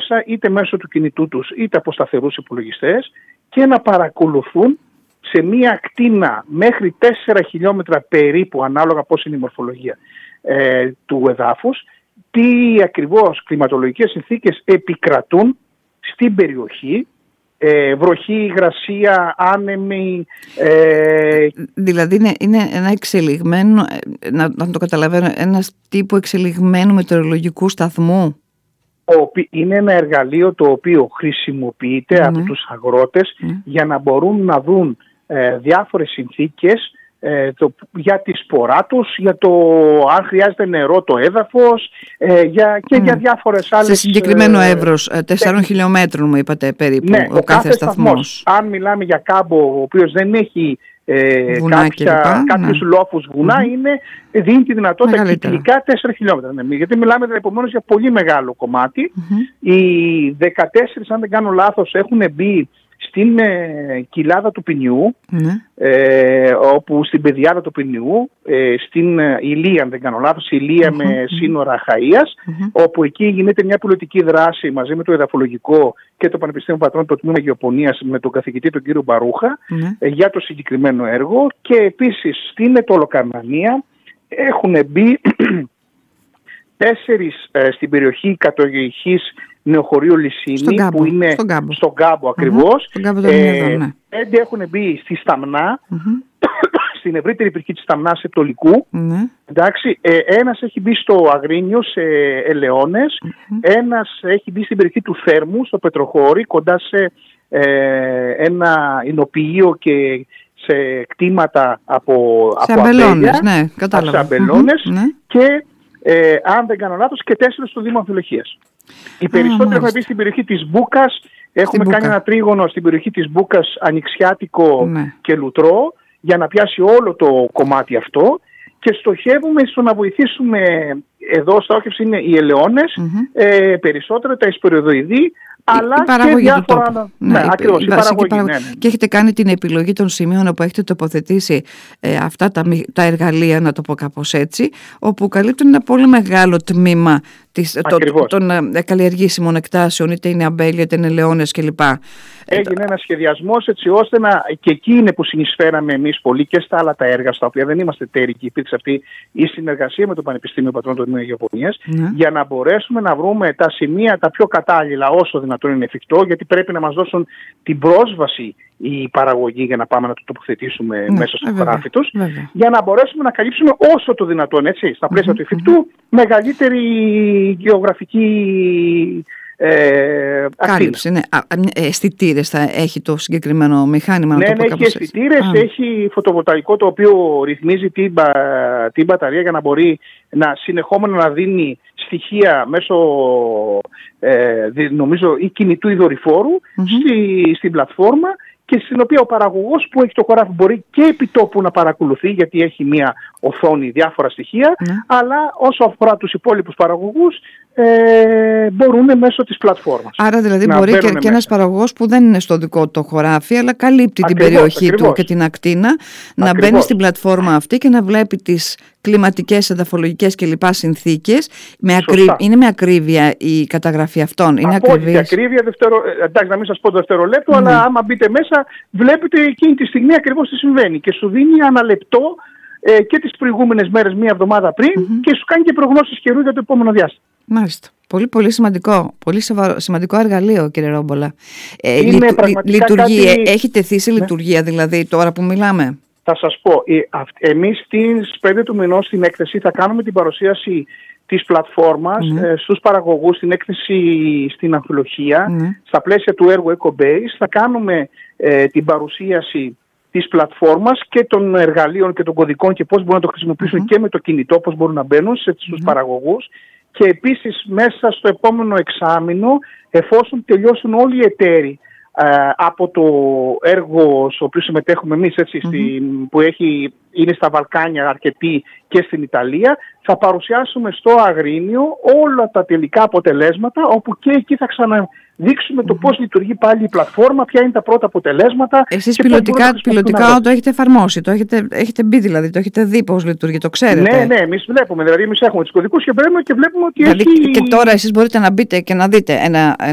μέσα είτε μέσω του κινητού τους είτε από σταθερούς υπολογιστές και να παρακολουθούν σε μία ακτίνα μέχρι 4 χιλιόμετρα περίπου, ανάλογα πώς είναι η μορφολογία του εδάφους, τι ακριβώς κλιματολογικές συνθήκες επικρατούν στην περιοχή, βροχή, υγρασία, άνεμη. Δηλαδή είναι ένα εξελιγμένο, να το καταλαβαίνω, ένας τύπου εξελιγμένου μετεωρολογικού σταθμού. Είναι ένα εργαλείο το οποίο χρησιμοποιείται από τους αγρότες για να μπορούν να δουν διάφορες συνθήκες για τη σπορά τους, για το αν χρειάζεται νερό το έδαφος για διάφορες άλλες... Σε συγκεκριμένο εύρος 4 χιλιόμετρων μου είπατε περίπου, ο κάθε σταθμός. Αν μιλάμε για κάμπο ο οποίος δεν έχει κάποιους λόφους βουνά, δίνει τη δυνατότητα κυκλικά 4 χιλιόμετρα. Γιατί μιλάμε επομένως για πολύ μεγάλο κομμάτι. Οι 14, αν δεν κάνω λάθος, έχουν μπει στην κοιλάδα του Ποινιού, όπου στην πεδιάδα του Ποινιού, στην Ηλία, αν δεν κάνω λάθος, Ηλία με σύνορα Αχαΐας, όπου εκεί γίνεται μια πιλωτική δράση μαζί με το εδαφολογικό και το Πανεπιστήμιο Πατρών, το Τμήμα Γεωπονίας, με τον καθηγητή τον κύριο Μπαρούχα, για το συγκεκριμένο έργο. Και επίσης στην Ετωλοκαρνανία έχουν μπει 4 στην περιοχή κατοχής Νεοχωρίου Λυσίνη, που είναι στον Κάμπο ακριβώς. 5 έχουν μπει στη Σταμνά, στην ευρύτερη περιοχή της Σταμνάς Ετωλικού. Εντάξει, ένας έχει μπει στο Αγρίνιο, σε Ελαιώνες. Ένας έχει μπει στην περιοχή του Θέρμου, στο Πετροχώρι, κοντά σε ένα εινοποιείο και σε κτήματα από αμπέλια. Ναι, κατάλαβα. Σε αμπελώνες και αν δεν κάνω λάθος και 4 στο Δήμο Αμφιλοχίας. Οι περισσότεροι έχουν μπει στην περιοχή της Μπούκας. Έχουμε κάνει ένα τρίγωνο στην περιοχή της Μπούκας, Ανοιξιάτικο και Λουτρό, για να πιάσει όλο το κομμάτι αυτό. Και στοχεύουμε στο να βοηθήσουμε, εδώ στόχευση είναι οι ελαιώνες, περισσότερο τα εισπεριοδοειδή, αλλά και διάφορα άλλα. Ακριβώς, η παραγωγή. Και έχετε κάνει την επιλογή των σημείων όπου έχετε τοποθετήσει αυτά τα εργαλεία, να το πω κάπως έτσι, όπου καλύπτουν ένα πολύ μεγάλο τμήμα των καλλιεργήσιμων εκτάσεων, είτε είναι αμπέλια, είτε είναι ελαιώνες κλπ. Έγινε ένας σχεδιασμός έτσι ώστε και εκεί είναι που συνεισφέραμε εμείς πολύ και στα άλλα τα έργα, στα οποία δεν είμαστε τέρικοι. Υπήρξε αυτή η συνεργασία με το Πανεπιστήμιο Πατρών των Γεωπονίας, για να μπορέσουμε να βρούμε τα σημεία τα πιο κατάλληλα όσο δυνατόν είναι εφικτό, γιατί πρέπει να μας δώσουν την πρόσβαση η παραγωγή για να πάμε να το τοποθετήσουμε μέσα στο χωράφι τους, για να μπορέσουμε να καλύψουμε όσο το δυνατόν, έτσι, στα πλαίσια του εφικτού, μεγαλύτερη γεωγραφική κάλυψη. Αισθητήρες θα έχει το συγκεκριμένο μηχάνημα? Ναι, έχει αισθητήρες, έχει φωτοβολταϊκό το οποίο ρυθμίζει την μπαταρία για να μπορεί συνεχόμενα να δίνει στοιχεία μέσω νομίζω ή κινητού ή δορυφόρου στην πλατφόρμα, και στην οποία ο παραγωγός που έχει το χωράφι μπορεί και επί τόπου να παρακολουθεί, γιατί έχει μία οθόνη διάφορα στοιχεία, αλλά όσο αφορά τους υπόλοιπους παραγωγούς μπορούν μέσω της πλατφόρμας. Άρα δηλαδή μπορεί και ένας παραγωγός που δεν είναι στο δικό του χωράφι, αλλά καλύπτει την περιοχή του και την ακτίνα, να μπαίνει στην πλατφόρμα αυτή και να βλέπει τις κλιματικές, εδαφολογικές και λοιπά συνθήκες. Είναι με ακρίβεια η καταγραφή αυτών? Είναι ακρίβεια, εντάξει, να μην σας πω το δευτερολέπτο, αλλά άμα μπείτε μέσα βλέπετε εκείνη τη στιγμή ακριβώς τι συμβαίνει και σου δίνει ένα λεπτό και τις προηγούμενες μέρες, μία εβδομάδα πριν, και σου κάνει και προγνώσεις καιρού για το επόμενο διάστημα. Μάλιστα. Πολύ πολύ σημαντικό. Πολύ σημαντικό εργαλείο, κύριε Ρόμπολα. Έχει τεθεί σε λειτουργία δηλαδή τώρα που μιλάμε? Θα σας πω, εμείς στις 5 του μηνός στην έκθεση θα κάνουμε την παρουσίαση της πλατφόρμας στους παραγωγούς, στην έκθεση στην Αμφιλοχία, στα πλαίσια του έργου EcoBase. Θα κάνουμε την παρουσίαση της πλατφόρμας και των εργαλείων και των κωδικών και πώς μπορούν να το χρησιμοποιήσουν και με το κινητό, πώς μπορούν να μπαίνουν στους παραγωγούς. Και επίσης μέσα στο επόμενο εξάμηνο, εφόσον τελειώσουν όλοι οι εταίροι από το έργο στο οποίο συμμετέχουμε εμείς, έτσι, που είναι στα Βαλκάνια αρκετοί και στην Ιταλία, θα παρουσιάσουμε στο Αγρίνιο όλα τα τελικά αποτελέσματα, όπου και εκεί θα ξαναδείξουμε το πώς λειτουργεί πάλι η πλατφόρμα, ποια είναι τα πρώτα αποτελέσματα. Εσείς πιλωτικά το έχετε εφαρμόσει, έχετε μπει δηλαδή, το έχετε δει πώς λειτουργεί, το ξέρετε? Ναι, εμείς βλέπουμε, δηλαδή εμείς έχουμε τους κωδικούς και βλέπουμε ότι δηλαδή, και τώρα εσείς μπορείτε να μπείτε και να δείτε ένα